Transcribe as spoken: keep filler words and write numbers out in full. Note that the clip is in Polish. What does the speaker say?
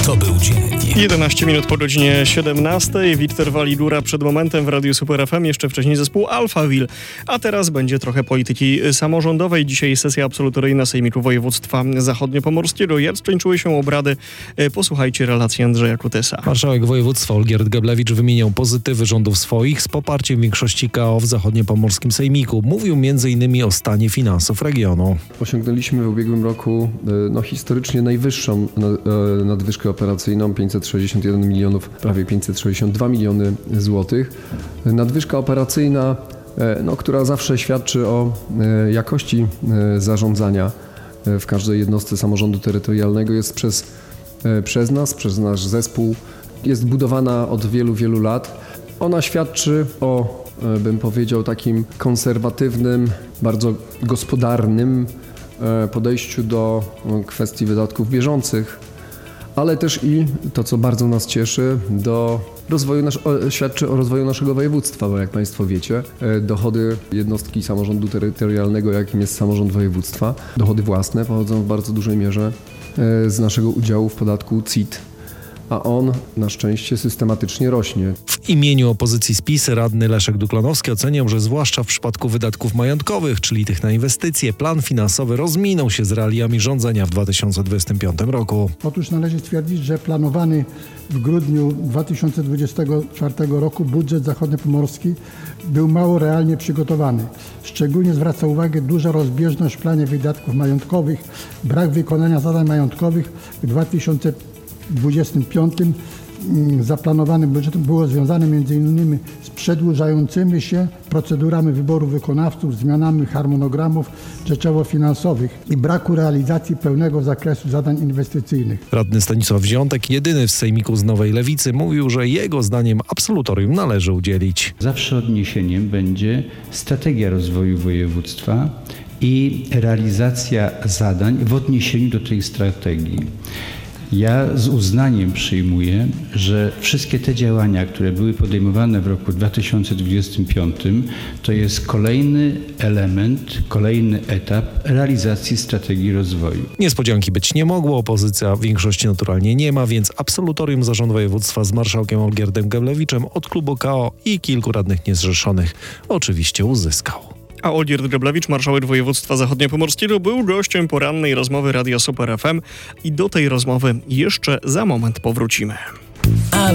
To był dzień. jedenaście minut po godzinie siedemnastej. Wiktor Walidura przed momentem w Radiu Super F M, jeszcze wcześniej zespół Alphaville. A teraz będzie trochę polityki samorządowej. Dzisiaj sesja absolutoryjna Sejmiku Województwa Zachodniopomorskiego. Jak skończyły się obrady? Posłuchajcie relacji Andrzeja Kutesa. Marszałek województwa Olgierd Geblewicz wymieniał pozytywy rządów swoich z poparciem większości K O w Zachodniopomorskim Sejmiku. Mówił między innymi o stanie finansów regionu. Osiągnęliśmy w ubiegłym roku no, historycznie najwyższą nadwyżkę operacyjną, pięćset sześćdziesiąt jeden milionów, prawie pięćset sześćdziesiąt dwa miliony złotych. Nadwyżka operacyjna, no, która zawsze świadczy o jakości zarządzania w każdej jednostce samorządu terytorialnego, jest przez, przez nas, przez nasz zespół, jest budowana od wielu, wielu lat. Ona świadczy o, bym powiedział, takim konserwatywnym, bardzo gospodarnym podejściu do kwestii wydatków bieżących, ale też i to, co bardzo nas cieszy, do rozwoju nasz, o, świadczy o rozwoju naszego województwa, bo jak Państwo wiecie, dochody jednostki samorządu terytorialnego, jakim jest samorząd województwa, dochody własne pochodzą w bardzo dużej mierze z naszego udziału w podatku C I T, a on na szczęście systematycznie rośnie. W imieniu opozycji z PiS radny Leszek Duklanowski oceniał, że zwłaszcza w przypadku wydatków majątkowych, czyli tych na inwestycje, plan finansowy rozminął się z realiami rządzenia w dwa tysiące dwudziestym piątym roku. Otóż należy stwierdzić, że planowany w grudniu dwa tysiące dwudziestego czwartego roku budżet zachodniopomorski był mało realnie przygotowany. Szczególnie zwraca uwagę duża rozbieżność w planie wydatków majątkowych, brak wykonania zadań majątkowych w dwa tysiące dwudziestym piątym zaplanowanym budżetem było związane między innymi z przedłużającymi się procedurami wyboru wykonawców, zmianami harmonogramów rzeczowo-finansowych i braku realizacji pełnego zakresu zadań inwestycyjnych. Radny Stanisław Wziątek, jedyny z sejmiku z Nowej Lewicy, mówił, że jego zdaniem absolutorium należy udzielić. Zawsze odniesieniem będzie strategia rozwoju województwa i realizacja zadań w odniesieniu do tej strategii. Ja z uznaniem przyjmuję, że wszystkie te działania, które były podejmowane w roku dwa tysiące dwudziestym piątym, to jest kolejny element, kolejny etap realizacji strategii rozwoju. Niespodzianki być nie mogło, opozycja większości naturalnie nie ma, więc absolutorium zarząd województwa z marszałkiem Olgierdem Geblewiczem od klubu K O i kilku radnych niezrzeszonych oczywiście uzyskał. A Olgierd Geblewicz, marszałek województwa zachodniopomorskiego, był gościem porannej rozmowy Radia Super F M i do tej rozmowy jeszcze za moment powrócimy.